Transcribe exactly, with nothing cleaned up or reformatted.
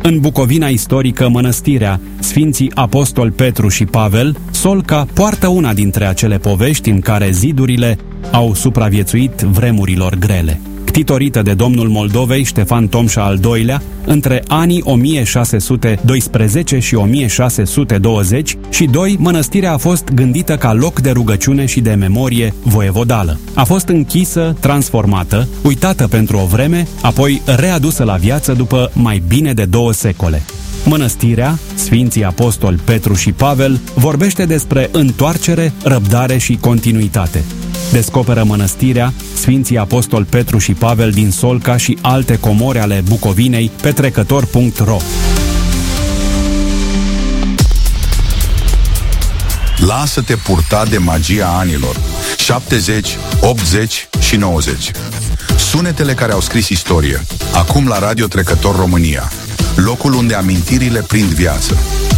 În Bucovina istorică, mănăstirea Sfinții Apostol Petru și Pavel, Solca, poartă una dintre acele povești în care zidurile au supraviețuit vremurilor grele. Ctitorită de domnul Moldovei Ștefan Tomșa al doilea, între anii o mie șase sute doisprezece și o mie șase sute douăzeci și doi, mănăstirea a fost gândită ca loc de rugăciune și de memorie voievodală. A fost închisă, transformată, uitată pentru o vreme, apoi readusă la viață după mai bine de două secole. Mănăstirea Sfinții Apostol Petru și Pavel vorbește despre întoarcere, răbdare și continuitate. Descoperă mănăstirea Sfinții Apostol Petru și Pavel din Solca și alte comori ale Bucovinei pe trecător punct ro. Lasă-te purta de magia anilor șaptezeci, optzeci și nouăzeci. Sunetele care au scris istorie. Acum la Radio Trecător România, locul unde amintirile prind viață.